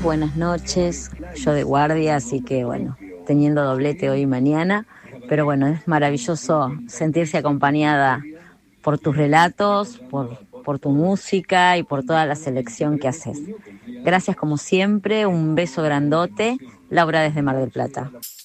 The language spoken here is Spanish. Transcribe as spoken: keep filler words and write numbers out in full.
buenas noches. Yo de guardia, así que bueno, teniendo doblete hoy y mañana. Pero bueno, es maravilloso sentirse acompañada por tus relatos, por, por tu música y por toda la selección que haces. Gracias como siempre, un beso grandote. Laura desde Mar del Plata.